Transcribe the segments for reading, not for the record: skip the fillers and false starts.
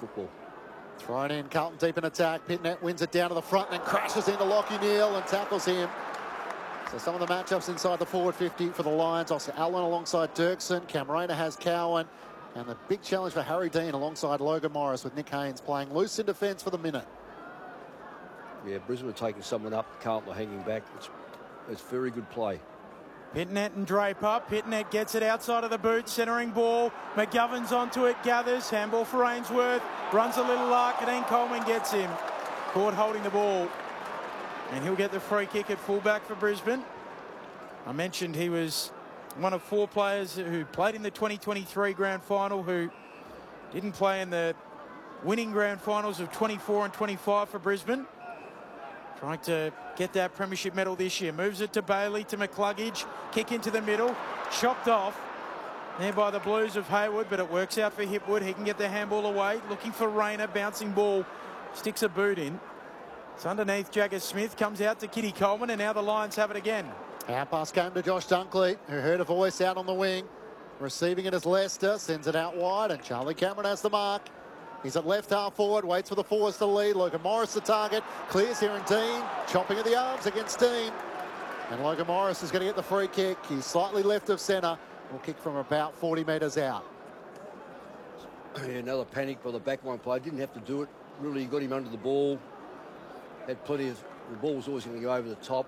football. Thrown in, Carlton deep in attack. Pitnet wins it down to the front and crashes into Lachie Neale and tackles him. So some of the matchups inside the forward 50 for the Lions. Oscar Allen alongside Dirksen. Cam Rayner has Cowan. And the big challenge for Harry Dean alongside Logan Morris with Nick Haynes playing loose in defence for the minute. Yeah, Brisbane are taking someone up. Carlton are hanging back. It's very good play. Pitnet and Draper. Pitnet gets it outside of the boot, centering ball. McGovern's onto it, gathers. Handball for Ainsworth. Runs a little arc, and then Coleman gets him. Caught holding the ball. And he'll get the free kick at fullback for Brisbane. I mentioned he was one of 4 players who played in the 2023 grand final who didn't play in the winning grand finals of 24 and 25 for Brisbane. Trying to get that premiership medal this year. Moves it to Bailey, to McCluggage. Kick into the middle. Chopped off there by the Blues of Hayward, but it works out for Hipwood. He can get the handball away. Looking for Rayner. Bouncing ball. Sticks a boot in. It's underneath Jagger Smith. Comes out to Kitty Coleman, and now the Lions have it again. Our pass came to Josh Dunkley, who heard a voice out on the wing. Receiving it as Lester. Sends it out wide, and Charlie Cameron has the mark. He's at left half forward, waits for the forwards to lead. Logan Morris the target, clears here and Dean, chopping at the arms against Dean. And Logan Morris is going to get the free kick. He's slightly left of centre. Will kick from about 40 metres out. Yeah, another panic by the backline player. Didn't have to do it. Really got him under the ball. Had plenty of... The ball was always going to go over the top.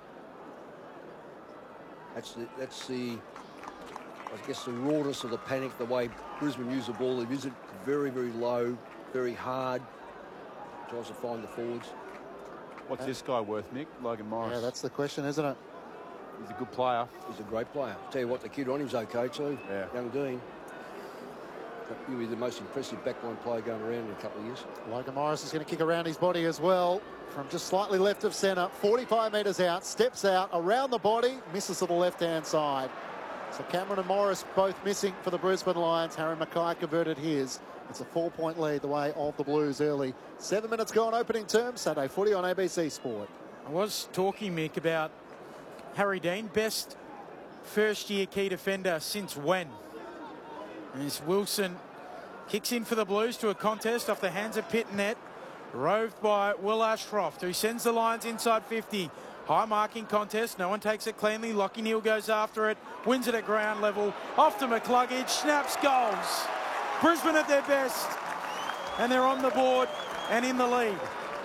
That's the I guess the rawness of the panic, the way Brisbane use the ball. They use it very, very low, very hard. Tries to find the forwards. What's this guy worth, Mick? Logan Morris. Yeah, that's the question, isn't it? He's a good player. He's a great player. Tell you what, the kid on him's okay too. Yeah. Young Dean. He'll be the most impressive backline player going around in a couple of years. Logan Morris is going to kick around his body as well. From just slightly left of centre, 45 metres out, steps out, around the body, misses to the left-hand side. So Cameron and Morris both missing for the Brisbane Lions. Harry Mackay converted his. It's a 4-point lead the way of the Blues early. 7 minutes gone, opening term. Saturday footy on ABC Sport. I was talking, Mick, about Harry Dean, best first-year key defender since when? And as Wilson kicks in for the Blues to a contest off the hands of Pitnet, roved by Will Ashcroft, who sends the Lions inside 50. High marking contest. No one takes it cleanly. Lachie Neale goes after it. Wins it at ground level. Off to McCluggage. Snaps goals. Brisbane at their best. And they're on the board and in the lead.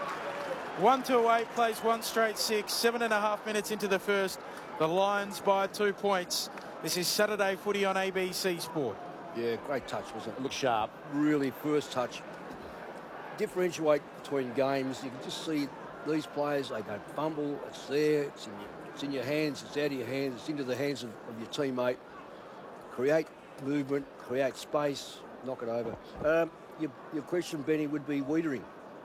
1-8 plays one straight 6. 7.5 minutes into the first. The Lions by 2 points. This is Saturday footy on ABC Sport. Yeah, great touch, wasn't it? Look sharp. Really, first touch. Differentiate between games. You can just see these players, they don't fumble. It's there. It's in your hands. It's out of your hands. It's into the hands of your teammate. Create movement. Create space. Knock it over. Your question, Benny, would be Wiedering.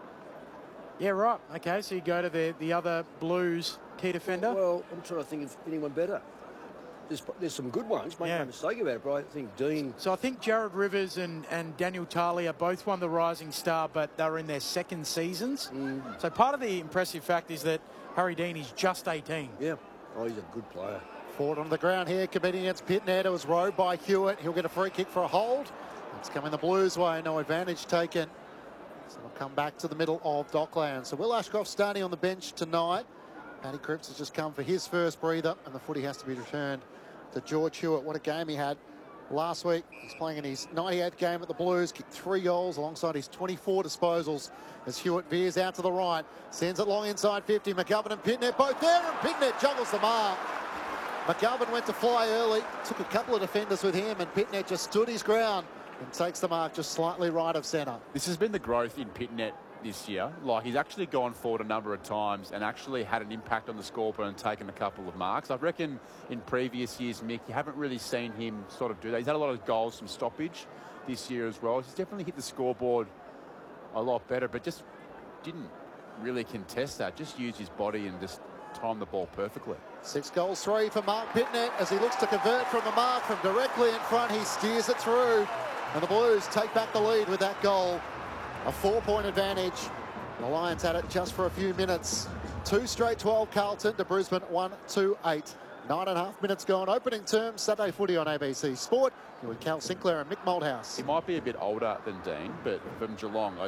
Yeah, right. Okay, so you go to the other Blues key defender. Well, I'm trying to think of anyone better. There's some good ones. Make no mistake about it, but I think Dean... So I think Jared Rivers and Daniel Talia both won the Rising Star, but they were in their second seasons. So part of the impressive fact is that Harry Dean is just 18. Yeah. Oh, he's a good player. Forward on the ground here, competing against Pitnet. It was rowed by Hewitt. He'll get a free kick for a hold. It's coming the Blues' way. No advantage taken. So they'll come back to the middle of Dockland. So Will Ashcroft starting on the bench tonight. Paddy Cripps has just come for his first breather, and the footy has to be returned to George Hewitt. What a game he had last week. He's playing in his 98th game at the Blues, kicked 3 goals alongside his 24 disposals as Hewitt veers out to the right, sends it long inside 50. McGovern and Pitnet both there, and Pitnet juggles the mark. McGovern went to fly early, took a couple of defenders with him, and Pitnet just stood his ground and takes the mark just slightly right of centre. This has been the growth in Pitnet this year. Like, he's actually gone forward a number of times and actually had an impact on the scoreboard and taken a couple of marks. I reckon in previous years, Mick, you haven't really seen him sort of do that. He's had a lot of goals from stoppage this year as well. He's definitely hit the scoreboard a lot better, but just didn't really contest that. Just used his body and just timed the ball perfectly. 6 goals, 3 for Mark Pitnet as he looks to convert from the mark from directly in front. He steers it through, and the Blues take back the lead with that goal. A 4-point advantage. The Lions had it just for a few minutes. 2 straight 12 Carlton to Brisbane 1-8. 9.5 minutes gone. Opening term, Saturday footy on ABC Sport. Here with Cal Sinclair and Mick Malthouse. He might be a bit older than Dean, but from Geelong,